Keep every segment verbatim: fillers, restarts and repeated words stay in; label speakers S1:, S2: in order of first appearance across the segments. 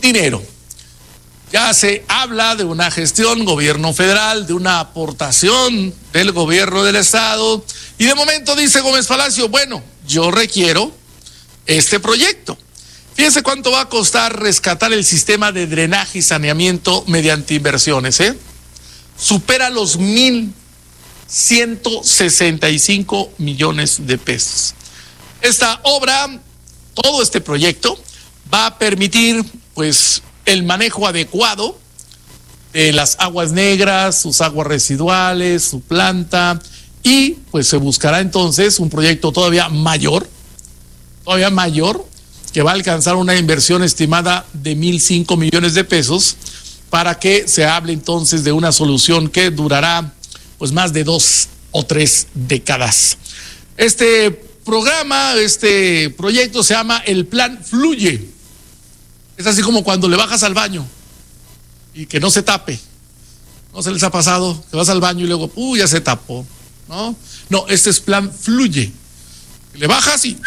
S1: dinero. Ya se habla de una gestión gobierno federal, de una aportación del gobierno del estado, y de momento dice Gómez Palacio, bueno, yo requiero este proyecto. Fíjense cuánto va a costar rescatar el sistema de drenaje y saneamiento mediante inversiones, ¿eh? Supera los mil ciento sesenta y cinco millones de pesos. Esta obra, todo este proyecto, va a permitir, pues, el manejo adecuado de las aguas negras, sus aguas residuales, su planta, y pues se buscará entonces un proyecto todavía mayor, todavía mayor, que va a alcanzar una inversión estimada de mil cinco millones de pesos, para que se hable entonces de una solución que durará pues más de dos o tres décadas. Este programa, este proyecto se llama el Plan Fluye. Es así como cuando le bajas al baño y que no se tape. ¿No se les ha pasado? Que vas al baño y luego, uy, ya se tapó, ¿no? No, este es Plan Fluye. Le bajas y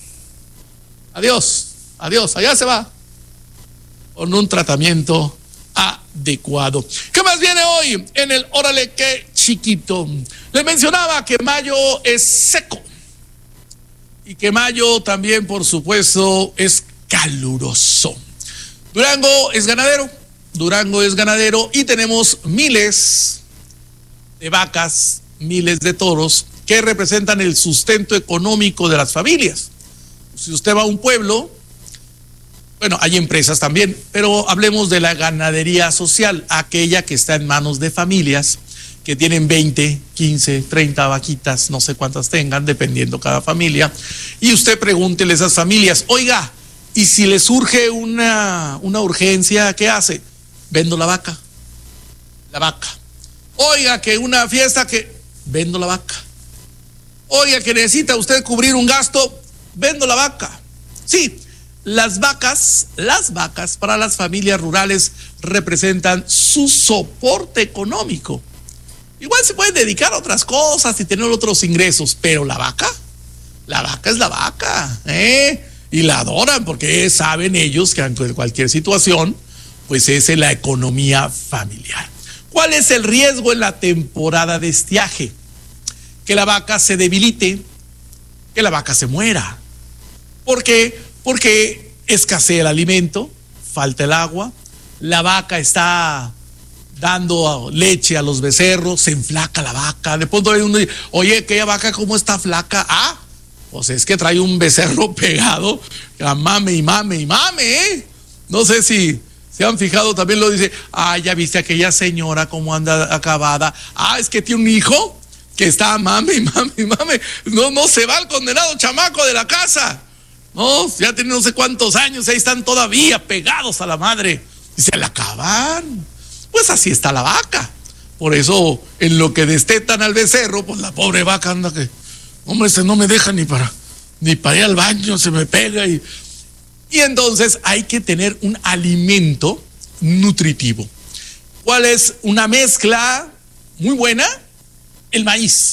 S1: adiós, adiós, allá se va. Con un tratamiento adecuado. ¿Qué más viene hoy en el Órale Qué Chiquito? Les mencionaba que mayo es seco y que mayo también, por supuesto, es caluroso. Durango es ganadero, Durango es ganadero y tenemos miles de vacas, miles de toros que representan el sustento económico de las familias. Si usted va a un pueblo, bueno, hay empresas también, pero hablemos de la ganadería social, aquella que está en manos de familias que tienen veinte, quince, treinta vaquitas, no sé cuántas tengan, dependiendo cada familia, y usted pregúntele a esas familias, oiga, y si le surge una, una urgencia, ¿qué hace? Vendo la vaca, la vaca. Oiga, que una fiesta que, vendo la vaca. Oiga, que necesita usted cubrir un gasto, vendo la vaca. Sí, las vacas, las vacas para las familias rurales representan su soporte económico. Igual se pueden dedicar a otras cosas y tener otros ingresos, pero la vaca, la vaca es la vaca, ¿eh? Y la adoran porque saben ellos que ante cualquier situación, pues es en la economía familiar. ¿Cuál es el riesgo en la temporada de estiaje? Que la vaca se debilite, que la vaca se muera. ¿Por qué? Porque escasea el alimento, falta el agua, la vaca está dando leche a los becerros, se enflaca la vaca. De pronto hay uno dice, oye, aquella vaca cómo está flaca. Ah, pues es que trae un becerro pegado, a mame y mame y mame, ¿eh? No sé si se han fijado, también lo dice, ah, ya viste aquella señora cómo anda acabada. Ah, es que tiene un hijo que está mame y mame y mame. No, no se va el condenado chamaco de la casa. No, ya tiene no sé cuántos años, ahí están todavía pegados a la madre. Y se la acaban. Pues así está la vaca. Por eso, en lo que destetan al becerro, pues la pobre vaca anda que, hombre, ese no me deja ni para, ni para ir al baño, se me pega. Y, y entonces hay que tener un alimento nutritivo. ¿Cuál es una mezcla muy buena? El maíz.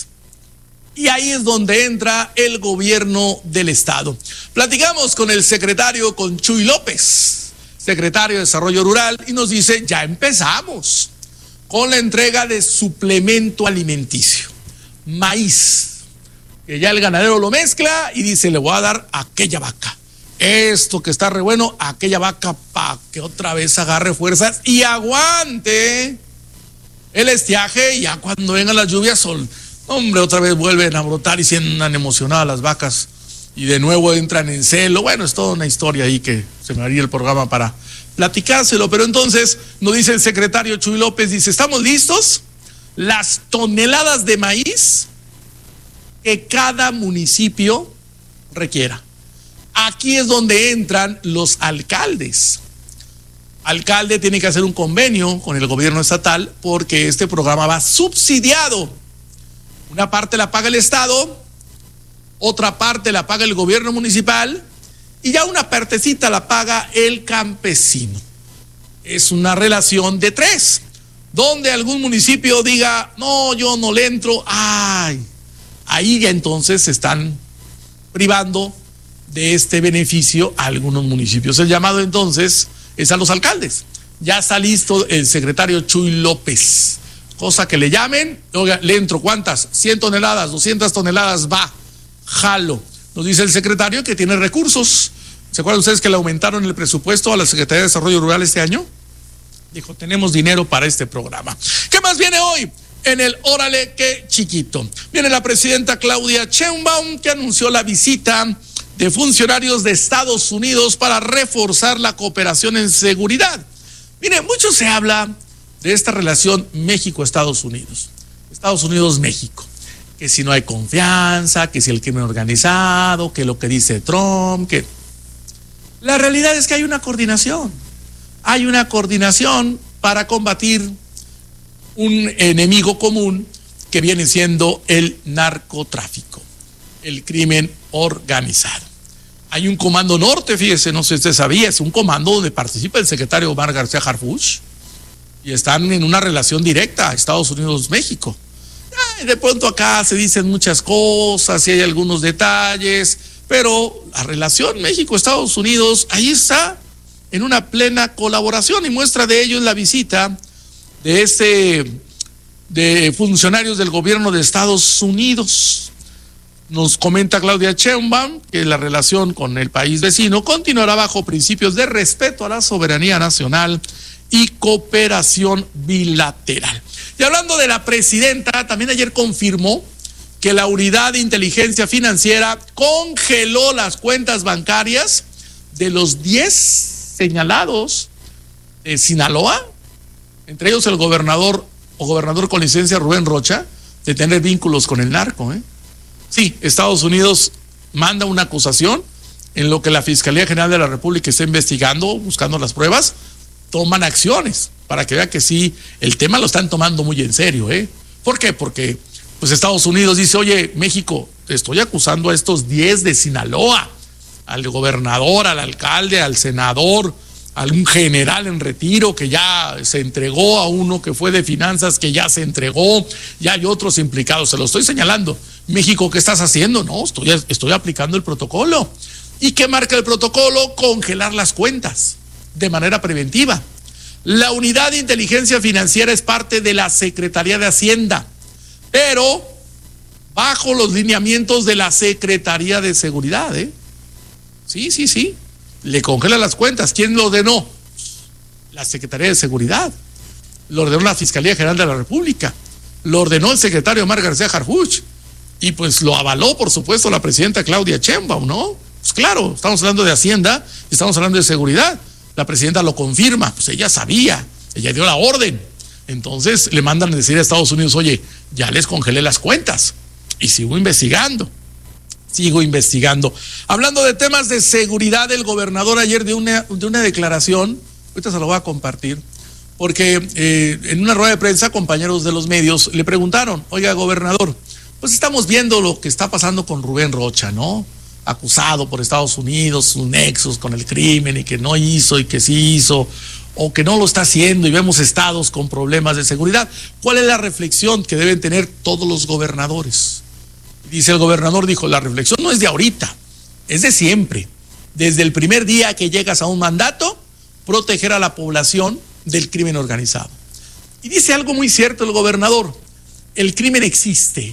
S1: Y ahí es donde entra el gobierno del estado. Platicamos con el secretario, con Chuy López, secretario de Desarrollo Rural, y nos dice, ya empezamos con la entrega de suplemento alimenticio, maíz, que ya el ganadero lo mezcla y dice, le voy a dar a aquella vaca, esto que está re bueno, a aquella vaca para que otra vez agarre fuerzas y aguante el estiaje, y ya cuando vengan las lluvias, sol, hombre, otra vez vuelven a brotar y se andan emocionadas las vacas y de nuevo entran en celo. Bueno, es toda una historia ahí que se me haría el programa para platicárselo, pero entonces nos dice el secretario Chuy López, dice, ¿estamos listos? Las toneladas de maíz que cada municipio requiera. Aquí es donde entran los alcaldes. Alcalde tiene que hacer un convenio con el gobierno estatal porque este programa va subsidiado. Una parte la paga el estado, otra parte la paga el gobierno municipal y ya una partecita la paga el campesino. Es una relación de tres, donde algún municipio diga, no, yo no le entro, ay, ahí ya entonces se están privando de este beneficio a algunos municipios. El llamado entonces es a los alcaldes. Ya está listo el secretario Chuy López, cosa que le llamen, oiga, le entro, ¿cuántas? cien toneladas, doscientas toneladas, va, jalo. Nos dice el secretario que tiene recursos. ¿Se acuerdan ustedes que le aumentaron el presupuesto a la Secretaría de Desarrollo Rural este año? Dijo, tenemos dinero para este programa. ¿Qué más viene hoy? En el Órale, qué chiquito. Viene la presidenta Claudia Sheinbaum, que anunció la visita de funcionarios de Estados Unidos para reforzar la cooperación en seguridad. Mire, mucho se habla de esta relación México-Estados Unidos, Estados Unidos-México, que si no hay confianza, que si el crimen organizado, que lo que dice Trump, que... La realidad es que hay una coordinación, hay una coordinación para combatir un enemigo común que viene siendo el narcotráfico, el crimen organizado. Hay un comando norte, fíjese, no sé si usted sabía, es un comando donde participa el secretario Omar García Harfuch y están en una relación directa, Estados Unidos-México. De pronto acá se dicen muchas cosas y hay algunos detalles, pero la relación México-Estados Unidos ahí está en una plena colaboración, y muestra de ello es la visita de este de funcionarios del gobierno de Estados Unidos. Nos comenta Claudia Sheinbaum que la relación con el país vecino continuará bajo principios de respeto a la soberanía nacional y cooperación bilateral. Y hablando de la presidenta, también ayer confirmó que la Unidad de Inteligencia Financiera congeló las cuentas bancarias de los diez señalados de Sinaloa, entre ellos el gobernador o gobernador con licencia Rubén Rocha, de tener vínculos con el narco. ¿eh? Sí, Estados Unidos manda una acusación en lo que la Fiscalía General de la República está investigando, buscando las pruebas, toman acciones para que vea que sí, el tema lo están tomando muy en serio. ¿eh? ¿Por qué? Porque pues Estados Unidos dice, oye, México, te estoy acusando a estos diez de Sinaloa, al gobernador, al alcalde, al senador, a un general en retiro que ya se entregó, a uno que fue de finanzas que ya se entregó, ya hay otros implicados, se lo estoy señalando. México, ¿qué estás haciendo? No, estoy, estoy aplicando el protocolo. ¿Y qué marca el protocolo? Congelar las cuentas de manera preventiva. La Unidad de Inteligencia Financiera es parte de la Secretaría de Hacienda, pero bajo los lineamientos de la Secretaría de Seguridad, ¿eh? Sí, sí, sí. Le congela las cuentas. ¿Quién lo ordenó? La Secretaría de Seguridad. Lo ordenó la Fiscalía General de la República. Lo ordenó el secretario Omar García Harfuch. Y pues lo avaló, por supuesto, la presidenta Claudia Sheinbaum, ¿no? Pues claro, estamos hablando de Hacienda y estamos hablando de seguridad. La presidenta lo confirma, pues ella sabía, ella dio la orden. Entonces le mandan a decir a Estados Unidos, oye, ya les congelé las cuentas. Y sigo investigando. Sigo investigando. Hablando de temas de seguridad, el gobernador ayer dio una, de una declaración, ahorita se lo voy a compartir, porque eh, en una rueda de prensa compañeros de los medios le preguntaron, oiga, gobernador, pues estamos viendo lo que está pasando con Rubén Rocha, ¿no? Acusado por Estados Unidos, sus nexos con el crimen y que no hizo y que sí hizo, o que no lo está haciendo, y vemos estados con problemas de seguridad. ¿Cuál es la reflexión que deben tener todos los gobernadores? Dice el gobernador, dijo, la reflexión no es de ahorita, es de siempre. Desde el primer día que llegas a un mandato, proteger a la población del crimen organizado. Y dice algo muy cierto el gobernador, el crimen existe,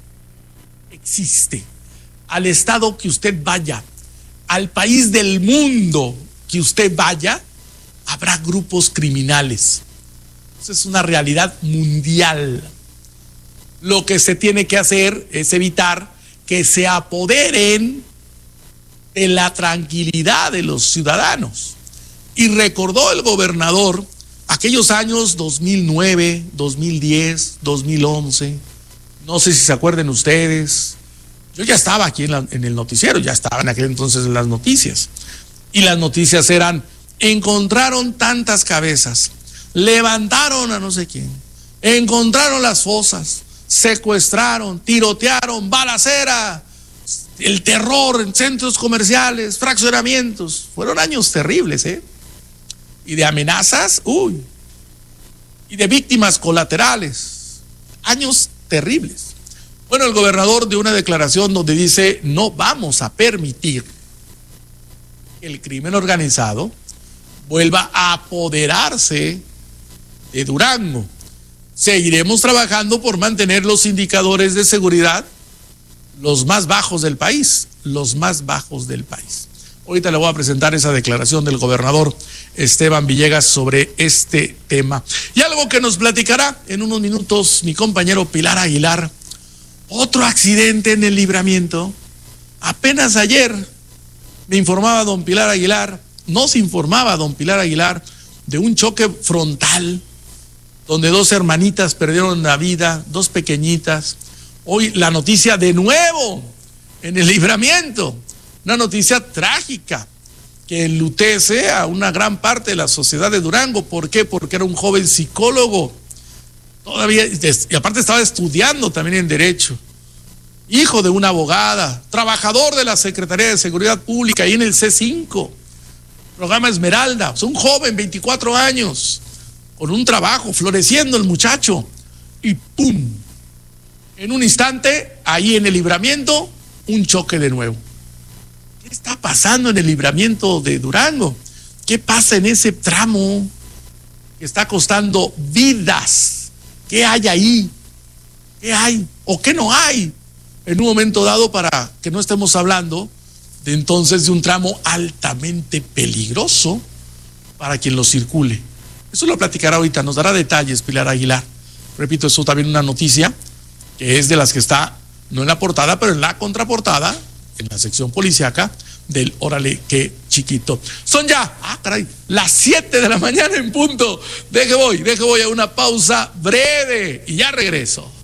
S1: existe. Al estado que usted vaya, al país del mundo que usted vaya, habrá grupos criminales. Eso es una realidad mundial. Lo que se tiene que hacer es evitar que se apoderen de la tranquilidad de los ciudadanos. Y recordó el gobernador aquellos años dos mil nueve, dos mil diez, dos mil once, no sé si se acuerden ustedes. Yo ya estaba aquí en, la, en el noticiero, ya estaba en aquel entonces en las noticias. Y las noticias eran, encontraron tantas cabezas, levantaron a no sé quién, encontraron las fosas, secuestraron, tirotearon, balacera, el terror en centros comerciales, fraccionamientos. Fueron años terribles, ¿eh? Y de amenazas, uy, y de víctimas colaterales, años terribles. Bueno, el gobernador dio una declaración donde dice, no vamos a permitir que el crimen organizado vuelva a apoderarse de Durango. Seguiremos trabajando por mantener los indicadores de seguridad los más bajos del país, los más bajos del país. Ahorita le voy a presentar esa declaración del gobernador Esteban Villegas sobre este tema. Y algo que nos platicará en unos minutos mi compañero Pilar Aguilar. Otro accidente en el Libramiento. Apenas ayer me informaba don Pilar Aguilar, nos informaba don Pilar Aguilar de un choque frontal donde dos hermanitas perdieron la vida, dos pequeñitas. Hoy la noticia de nuevo en el Libramiento, una noticia trágica que enlutece a una gran parte de la sociedad de Durango. ¿Por qué? Porque era un joven psicólogo, todavía, y aparte estaba estudiando también en Derecho, hijo de una abogada, trabajador de la Secretaría de Seguridad Pública ahí en el C cinco, programa Esmeralda. O sea, un joven, veinticuatro años, con un trabajo, floreciendo el muchacho, y ¡pum! En un instante, ahí en el Libramiento, un choque de nuevo. ¿Qué está pasando en el Libramiento de Durango? ¿Qué pasa en ese tramo que está costando vidas? ¿Qué hay ahí? ¿Qué hay o qué no hay? En un momento dado, para que no estemos hablando de entonces de un tramo altamente peligroso para quien lo circule. Eso lo platicará ahorita, nos dará detalles Pilar Aguilar. Repito, eso también una noticia que es de las que está, no en la portada, pero en la contraportada, en la sección policíaca del Órale Qué Chiquito. Son ya, ah caray, las siete de la mañana en punto. Deje voy, deje voy a una pausa breve y ya regreso.